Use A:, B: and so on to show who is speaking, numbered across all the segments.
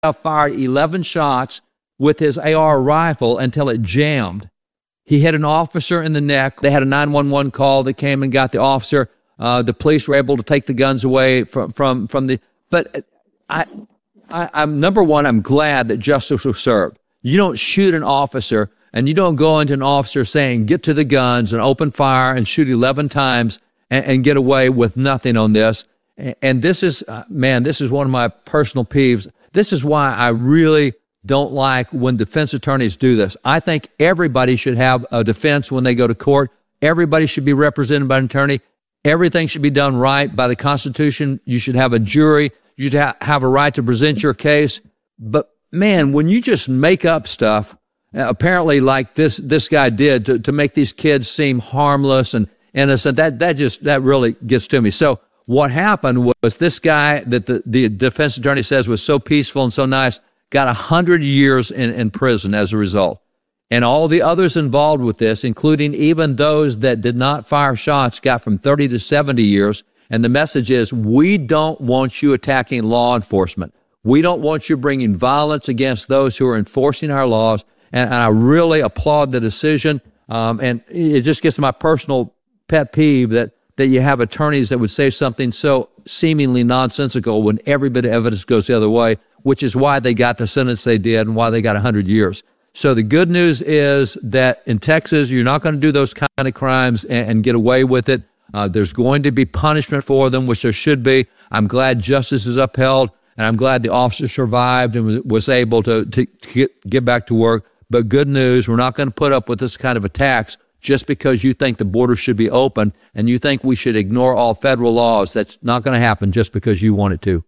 A: fired 11 shots with his AR rifle until it jammed. He hit an officer in the neck. They had a 911 call that came and got the officer. The police were able to take the guns away from the. But I'm number one, I'm glad that justice was served. You don't shoot an officer and you don't go into an officer saying, get to the guns and open fire and shoot 11 times and get away with nothing on this. And this is, this is one of my personal peeves. This is why I really don't like when defense attorneys do this. I think everybody should have a defense when they go to court. Everybody should be represented by an attorney. Everything should be done right by the Constitution. You should have a jury. You should have a right to present your case. But man, when you just make up stuff, apparently like this guy did to make these kids seem harmless and innocent, that really gets to me. So what happened was this guy that the defense attorney says was so peaceful and so nice got 100 years in prison as a result. And all the others involved with this, including even those that did not fire shots, got from 30 to 70 years. And the message is, we don't want you attacking law enforcement. We don't want you bringing violence against those who are enforcing our laws. And I really applaud the decision. And it just gets to my personal pet peeve that you have attorneys that would say something so seemingly nonsensical when every bit of evidence goes the other way, which is why they got the sentence they did and why they got 100 years. So the good news is that in Texas, you're not going to do those kind of crimes and get away with it. There's going to be punishment for them, which there should be. I'm glad justice is upheld, and I'm glad the officer survived and was able to get back to work. But good news, we're not going to put up with this kind of attacks just because you think the border should be open and you think we should ignore all federal laws. That's not going to happen just because you want it to.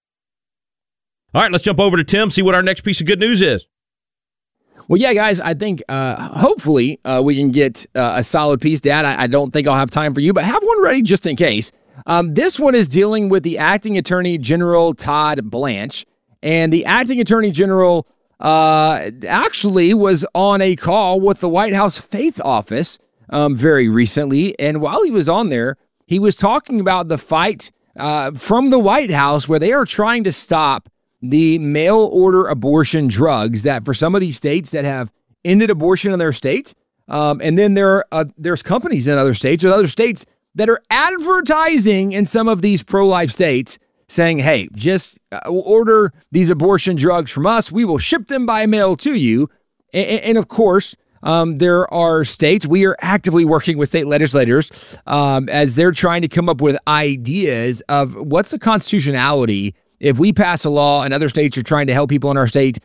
B: All right, let's jump over to Tim, see what our next piece of good news is.
C: Well, yeah, guys, I think hopefully we can get a solid piece. Dad, I don't think I'll have time for you, but have one ready just in case. This one is dealing with the Acting Attorney General Todd Blanche. And the Acting Attorney General actually was on a call with the White House Faith Office very recently. And while he was on there, he was talking about the fight from the White House where they are trying to stop the mail-order abortion drugs that for some of these states that have ended abortion in their state. And then there's companies in other states or other states that are advertising in some of these pro-life states saying, hey, just order these abortion drugs from us. We will ship them by mail to you. And of course, there are states, we are actively working with state legislators as they're trying to come up with ideas of what's the constitutionality if we pass a law and other states are trying to help people in our state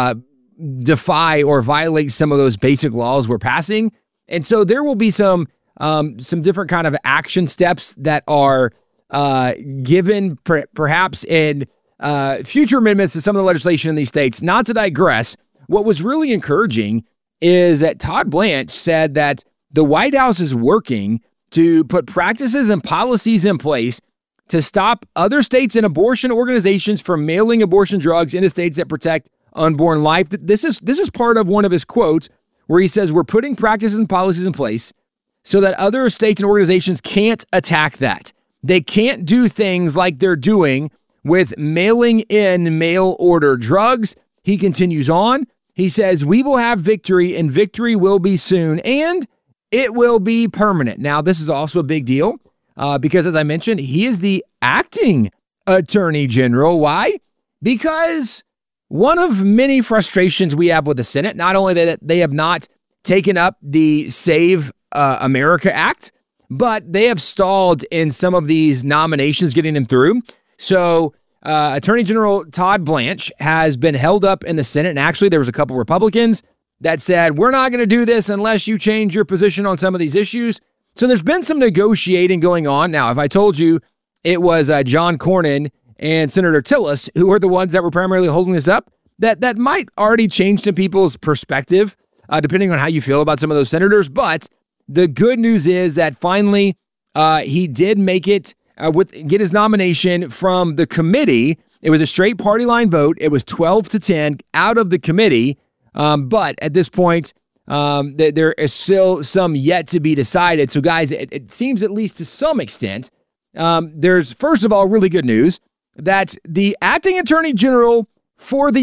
C: defy or violate some of those basic laws we're passing. And so there will be some different kind of action steps that are given perhaps in future amendments to some of the legislation in these states. Not to digress, what was really encouraging is that Todd Blanche said that the White House is working to put practices and policies in place to stop other states and abortion organizations from mailing abortion drugs into states that protect unborn life. This is part of one of his quotes where he says, we're putting practices and policies in place so that other states and organizations can't attack that. They can't do things like they're doing with mailing in mail order drugs. He continues on. He says, we will have victory and victory will be soon and it will be permanent. Now, this is also a big deal. Because as I mentioned, he is the acting attorney general. Why? Because one of many frustrations we have with the Senate, not only that they have not taken up the Save America Act, but they have stalled in some of these nominations getting them through. So Attorney General Todd Blanche has been held up in the Senate. And actually, there was a couple Republicans that said, we're not going to do this unless you change your position on some of these issues. So there's been some negotiating going on. Now, if I told you it was John Cornyn and Senator Tillis who are the ones that were primarily holding this up, that might already change some people's perspective, depending on how you feel about some of those senators. But the good news is that finally he did make it, get his nomination from the committee. It was a straight party line vote. It was 12-10 out of the committee. But at this point, there is still some yet to be decided. So guys, it seems at least to some extent, there's first of all, really good news that the acting attorney general for the